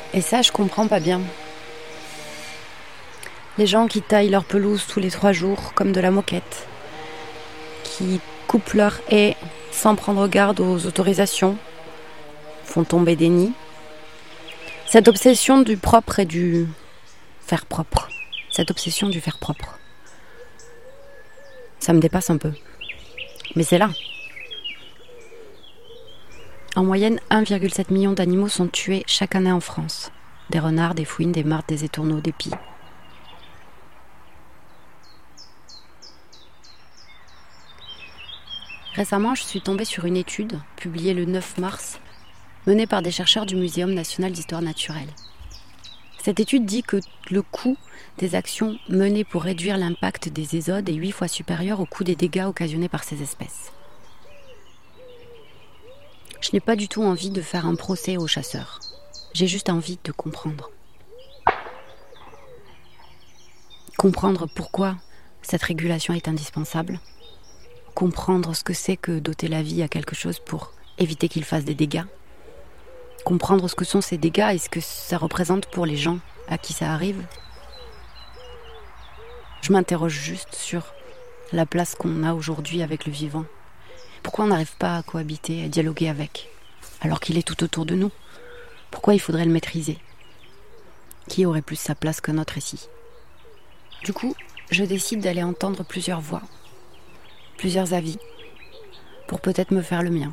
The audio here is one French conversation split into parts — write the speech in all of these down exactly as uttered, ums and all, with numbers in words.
Et ça, je comprends pas bien. Les gens qui taillent leur pelouse tous les trois jours, comme de la moquette, qui coupent leur haie sans prendre garde aux autorisations, font tomber des nids. Cette obsession du propre et du faire propre. Cette obsession du faire propre. Ça me dépasse un peu. Mais c'est là. En moyenne, un virgule sept million d'animaux sont tués chaque année en France. Des renards, des fouines, des martres, des étourneaux, des pies. Récemment, je suis tombée sur une étude, publiée le neuf mars, menée par des chercheurs du Muséum national d'histoire naturelle. Cette étude dit que le coût des actions menées pour réduire l'impact des ésodes est huit fois supérieur au coût des dégâts occasionnés par ces espèces. Je n'ai pas du tout envie de faire un procès aux chasseurs. J'ai juste envie de comprendre. Comprendre pourquoi cette régulation est indispensable. Comprendre ce que c'est que doter la vie à quelque chose pour éviter qu'il fasse des dégâts. Comprendre ce que sont ces dégâts et ce que ça représente pour les gens à qui ça arrive. Je m'interroge juste sur la place qu'on a aujourd'hui avec le vivant. Pourquoi on n'arrive pas à cohabiter, à dialoguer avec, alors qu'il est tout autour de nous? Pourquoi il faudrait le maîtriser? Qui aurait plus sa place qu'un autre ici? Du coup, je décide d'aller entendre plusieurs voix, plusieurs avis, pour peut-être me faire le mien.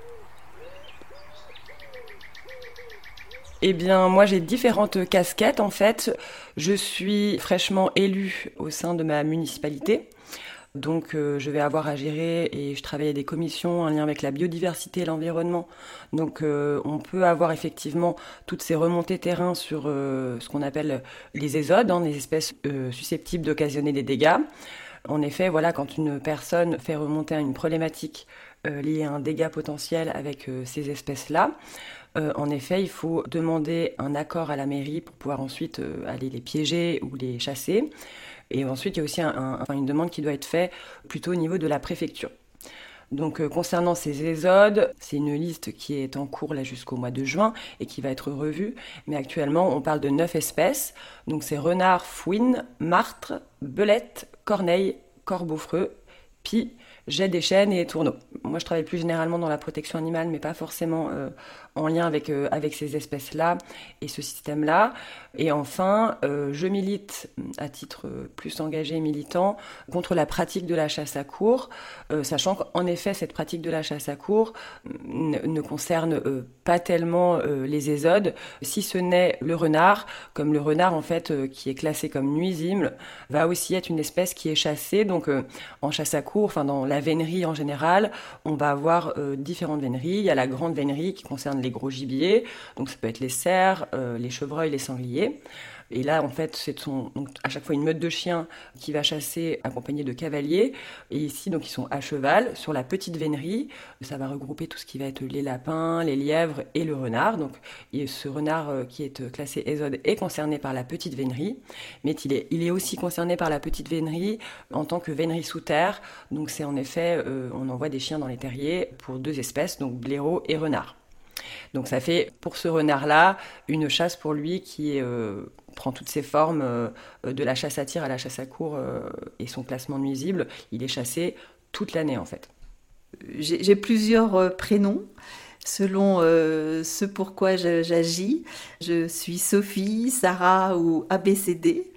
Eh bien, moi, j'ai différentes casquettes, en fait. Je suis fraîchement élue au sein de ma municipalité. Donc, euh, je vais avoir à gérer et je travaille à des commissions en lien avec la biodiversité et l'environnement. Donc, euh, on peut avoir effectivement toutes ces remontées terrain sur euh, ce qu'on appelle les ésodes, hein, les espèces euh, susceptibles d'occasionner des dégâts. En effet, voilà, quand une personne fait remonter à une problématique euh, liée à un dégât potentiel avec euh, ces espèces-là, Euh, en effet, il faut demander un accord à la mairie pour pouvoir ensuite euh, aller les piéger ou les chasser. Et ensuite, il y a aussi un, un, enfin, une demande qui doit être faite plutôt au niveau de la préfecture. Donc, euh, concernant ces ésodes, c'est une liste qui est en cours là jusqu'au mois de juin et qui va être revue. Mais actuellement, on parle de neuf espèces. Donc, c'est renard, fouine, martre, belette, corneille, corbeau-freux, pie, jet des chênes et étourneaux. Moi, je travaille plus généralement dans la protection animale, mais pas forcément euh, en lien avec, euh, avec ces espèces-là et ce système-là. Et enfin, euh, je milite à titre plus engagé et militant contre la pratique de la chasse à courre, euh, sachant qu'en effet, cette pratique de la chasse à courre ne, ne concerne euh, pas tellement euh, les ésodes, si ce n'est le renard, comme le renard, en fait, euh, qui est classé comme nuisible, va aussi être une espèce qui est chassée. Donc, euh, en chasse à courre, enfin, dans la vénerie en général, on va avoir euh, différentes véneries. Il y a la grande vénerie qui concerne les gros gibiers, donc ça peut être les cerfs, euh, les chevreuils, les sangliers. Et là, en fait, c'est son, donc, à chaque fois une meute de chiens qui va chasser accompagnée de cavaliers. Et ici, donc, ils sont à cheval sur la petite vénerie. Ça va regrouper tout ce qui va être les lapins, les lièvres et le renard. Donc, et ce renard euh, qui est classé ésode est concerné par la petite vénerie, mais il est, il est aussi concerné par la petite vénerie en tant que vénerie sous terre. Donc, c'est en effet, euh, on envoie des chiens dans les terriers pour deux espèces, donc blaireau et renard. Donc ça fait pour ce renard-là une chasse pour lui qui euh, prend toutes ses formes, euh, de la chasse à tir à la chasse à courre euh, et son classement nuisible. Il est chassé toute l'année en fait. J'ai, j'ai plusieurs euh, prénoms selon euh, ce pourquoi je, j'agis. Je suis Sophie, Sarah ou A B C D.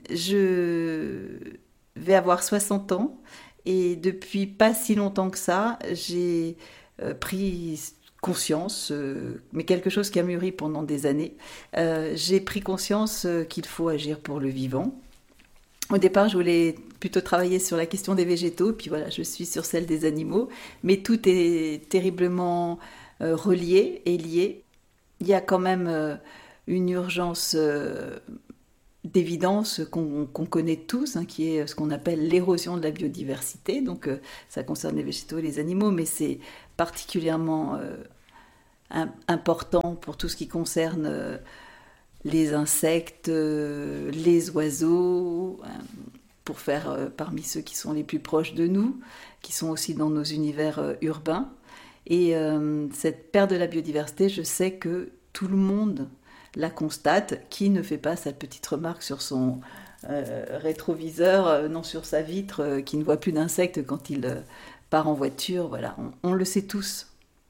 Je vais avoir soixante ans et depuis pas si longtemps que ça, j'ai euh, pris conscience, euh, mais quelque chose qui a mûri pendant des années. Euh, j'ai pris conscience euh, qu'il faut agir pour le vivant. Au départ, je voulais plutôt travailler sur la question des végétaux, puis voilà, je suis sur celle des animaux, mais tout est terriblement euh, relié et lié. Il y a quand même euh, une urgence euh, d'évidence qu'on, qu'on connaît tous, hein, qui est ce qu'on appelle l'érosion de la biodiversité. Donc, euh, ça concerne les végétaux et les animaux, mais c'est particulièrement euh, un, important pour tout ce qui concerne euh, les insectes, euh, les oiseaux, euh, pour faire euh, parmi ceux qui sont les plus proches de nous, qui sont aussi dans nos univers euh, urbains. Et euh, cette perte de la biodiversité, je sais que tout le monde la constate, qui ne fait pas sa petite remarque sur son euh, rétroviseur, euh, non sur sa vitre, euh, qui ne voit plus d'insectes quand il euh, part en voiture. Voilà, on, on le sait tous.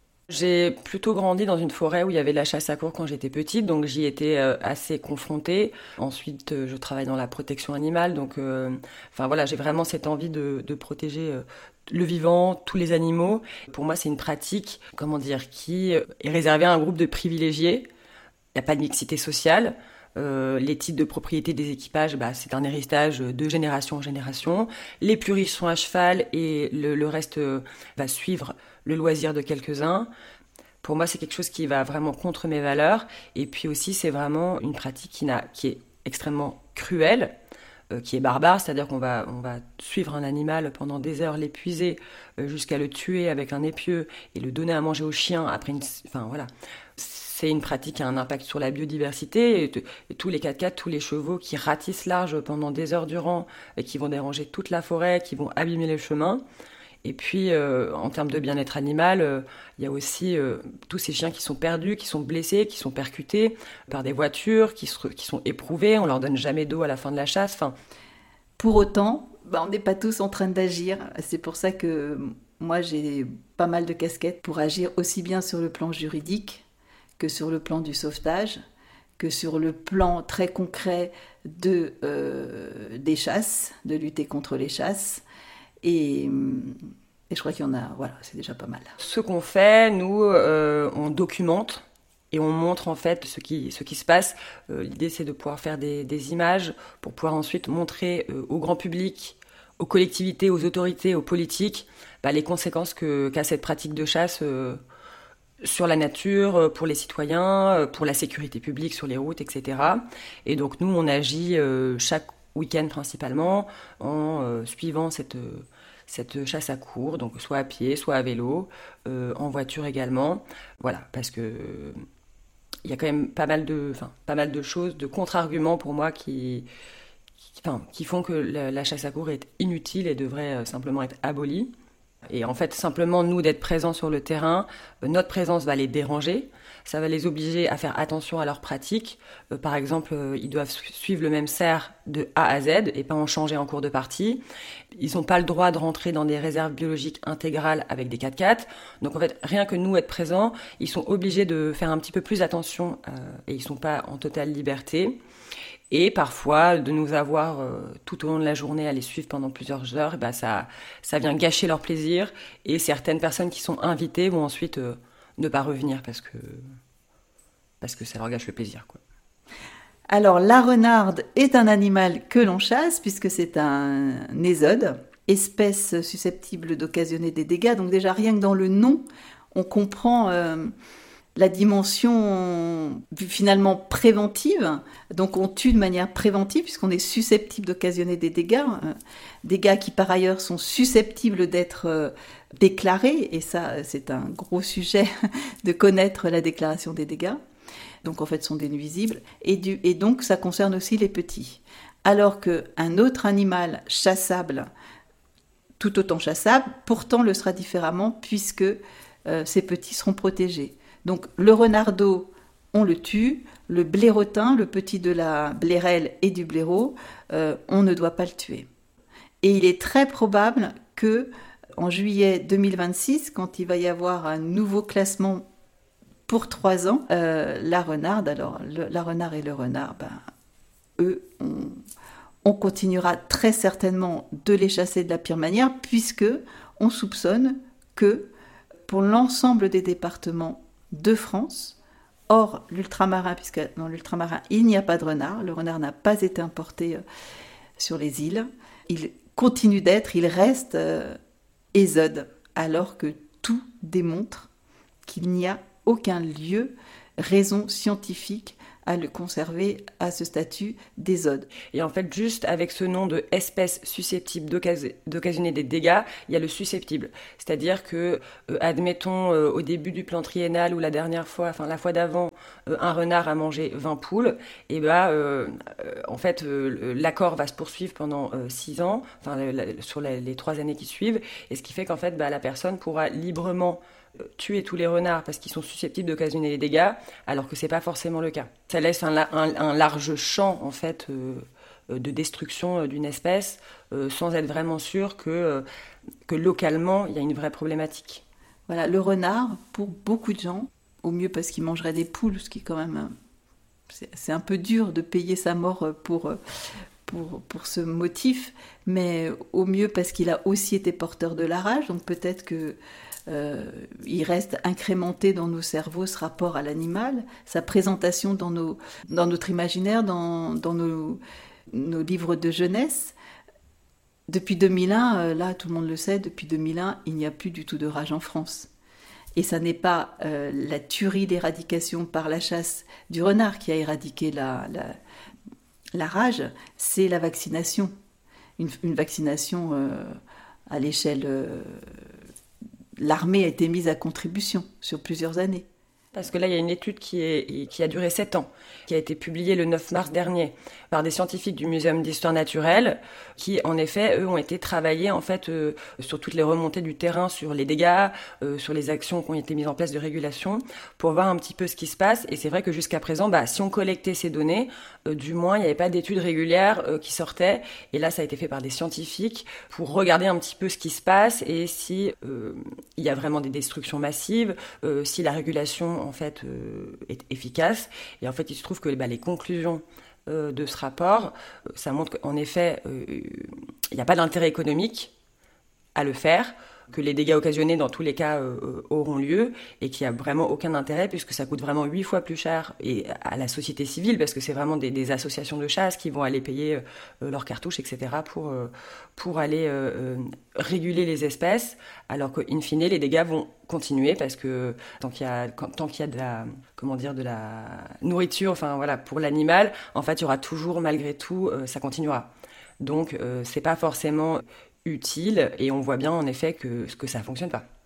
J'ai plutôt grandi dans une forêt où il y avait de la chasse à courre quand j'étais petite, donc j'y étais euh, assez confrontée. Ensuite, euh, je travaille dans la protection animale, donc euh, enfin voilà, j'ai vraiment cette envie de, de protéger euh, le vivant, tous les animaux. Pour moi, c'est une pratique, comment dire, qui est réservée à un groupe de privilégiés. Il n'y a pas de mixité sociale. Euh, les titres de propriété des équipages, bah, c'est un héritage de génération en génération. Les plus riches sont à cheval et le, le reste euh, va suivre le loisir de quelques-uns. Pour moi, c'est quelque chose qui va vraiment contre mes valeurs. Et puis aussi, c'est vraiment une pratique qui, n'a, qui est extrêmement cruelle, euh, qui est barbare. C'est-à-dire qu'on va, on va suivre un animal pendant des heures, l'épuiser euh, jusqu'à le tuer avec un épieu et le donner à manger aux chiens après une... Enfin, voilà. C'est une pratique qui a un impact sur la biodiversité. Et, et tous les quatre-quatre, tous les chevaux qui ratissent large pendant des heures durant et qui vont déranger toute la forêt, qui vont abîmer les chemins. Et puis, euh, en termes de bien-être animal, euh, il y a aussi euh, tous ces chiens qui sont perdus, qui sont blessés, qui sont percutés par des voitures, qui, se, qui sont éprouvés. On leur donne jamais d'eau à la fin de la chasse. Enfin... Pour autant, bah, on n'est pas tous en train d'agir. C'est pour ça que moi, j'ai pas mal de casquettes pour agir aussi bien sur le plan juridique que sur le plan du sauvetage, que sur le plan très concret de, euh, des chasses, de lutter contre les chasses. Et, et je crois qu'il y en a, voilà, c'est déjà pas mal. Ce qu'on fait, nous, euh, on documente et on montre en fait ce qui, ce qui se passe. Euh, l'idée, c'est de pouvoir faire des, des images pour pouvoir ensuite montrer euh, au grand public, aux collectivités, aux autorités, aux politiques, bah, les conséquences que, qu'a cette pratique de chasse euh, sur la nature, pour les citoyens, pour la sécurité publique sur les routes, et cetera. Et donc nous, on agit euh, chaque week-end principalement en euh, suivant cette, cette chasse à courre, donc soit à pied, soit à vélo, euh, en voiture également. Voilà, parce que il y a quand même pas mal de, enfin, pas mal de choses, de contre-arguments pour moi qui, qui, enfin, qui font que la, la chasse à courre est inutile et devrait euh, simplement être abolie. Et en fait, simplement, nous, d'être présents sur le terrain, euh, notre présence va les déranger. Ça va les obliger à faire attention à leurs pratiques. Euh, par exemple, euh, ils doivent suivre le même cerf de A à Z et pas en changer en cours de partie. Ils n'ont pas le droit de rentrer dans des réserves biologiques intégrales avec des quatre-quatre. Donc en fait, rien que nous, être présents, ils sont obligés de faire un petit peu plus attention euh, et ils ne sont pas en totale liberté. Et parfois, de nous avoir euh, tout au long de la journée à les suivre pendant plusieurs heures, et ben ça, ça vient gâcher leur plaisir. Et certaines personnes qui sont invitées vont ensuite euh, ne pas revenir parce que, parce que ça leur gâche le plaisir, quoi. Alors, la renarde est un animal que l'on chasse puisque c'est un ésode, espèce susceptible d'occasionner des dégâts. Donc déjà, rien que dans le nom, on comprend... Euh, la dimension finalement préventive, donc on tue de manière préventive puisqu'on est susceptible d'occasionner des dégâts, dégâts qui par ailleurs sont susceptibles d'être déclarés, et ça c'est un gros sujet de connaître la déclaration des dégâts, donc en fait sont des nuisibles, et, du, et donc ça concerne aussi les petits. Alors qu'un autre animal chassable, tout autant chassable, pourtant le sera différemment puisque euh, ces petits seront protégés. Donc le renardeau, on le tue, le blaireautin, le petit de la blairelle et du blaireau, euh, on ne doit pas le tuer. Et il est très probable que en juillet deux mille vingt-six, quand il va y avoir un nouveau classement pour trois ans, euh, la renarde, alors le, la renarde et le renard, ben, eux, on, on continuera très certainement de les chasser de la pire manière, puisque on soupçonne que pour l'ensemble des départements de France, hors l'ultramarin, puisque dans l'ultramarin, il n'y a pas de renard. Le renard n'a pas été importé euh, sur les îles. Il continue d'être, il reste euh, ésode, alors que tout démontre qu'il n'y a aucun lieu, raison scientifique à le conserver à ce statut d'ésode. Et en fait, juste avec ce nom de espèce susceptible d'occas- d'occasionner des dégâts, il y a le susceptible. C'est-à-dire que, euh, admettons, euh, au début du plan triennal ou la dernière fois, enfin la fois d'avant, euh, un renard a mangé vingt poules, et ben, euh, euh, en fait, euh, l'accord va se poursuivre pendant euh, six ans, enfin la, la, sur la, les trois années qui suivent, et ce qui fait qu'en fait, bah, la personne pourra librement tuer tous les renards parce qu'ils sont susceptibles d'occasionner des dégâts, alors que c'est pas forcément le cas. Ça laisse un, un, un large champ en fait euh, de destruction d'une espèce euh, sans être vraiment sûr que, euh, que localement il y a une vraie problématique. Voilà, le renard, pour beaucoup de gens, au mieux parce qu'il mangerait des poules, ce qui est quand même... C'est, c'est un peu dur de payer sa mort pour, pour, pour ce motif, mais au mieux parce qu'il a aussi été porteur de la rage, donc peut-être que euh, il reste incrémenté dans nos cerveaux ce rapport à l'animal, sa présentation dans, nos, dans notre imaginaire, dans, dans nos, nos livres de jeunesse. Depuis deux mille un, là tout le monde le sait, depuis deux mille un, il n'y a plus du tout de rage en France. Et ça n'est pas euh, la tuerie d'éradication par la chasse du renard qui a éradiqué la, la, la rage, c'est la vaccination. Une, une vaccination euh, à l'échelle... Euh, l'armée a été mise à contribution sur plusieurs années. Parce que là, il y a une étude qui, est, qui a duré sept ans, qui a été publiée le neuf mars dernier par des scientifiques du Muséum d'histoire naturelle, qui, en effet, eux, ont été travaillés en fait euh, sur toutes les remontées du terrain, sur les dégâts, euh, sur les actions qui ont été mises en place de régulation, pour voir un petit peu ce qui se passe. Et c'est vrai que jusqu'à présent, bah, si on collectait ces données, euh, du moins, il n'y avait pas d'études régulières euh, qui sortaient. Et là, ça a été fait par des scientifiques pour regarder un petit peu ce qui se passe et si euh, il y a vraiment des destructions massives, euh, si la régulation en fait euh, est efficace. Et en fait, il se trouve que bah, les conclusions euh, de ce rapport, euh, ça montre qu'en effet, il euh, n'y a pas d'intérêt économique à le faire, que les dégâts occasionnés dans tous les cas euh, auront lieu et qu'il n'y a vraiment aucun intérêt puisque ça coûte vraiment huit fois plus cher et à la société civile parce que c'est vraiment des, des associations de chasse qui vont aller payer euh, leurs cartouches, et cetera pour, euh, pour aller euh, réguler les espèces alors qu'in fine les dégâts vont continuer parce que tant qu'il y a, quand, tant qu'il y a de la, comment dire, de la nourriture enfin, voilà, pour l'animal, en fait il y aura toujours malgré tout, euh, ça continuera. Donc euh, c'est pas forcément utile et on voit bien en effet que, que ça ne fonctionne pas.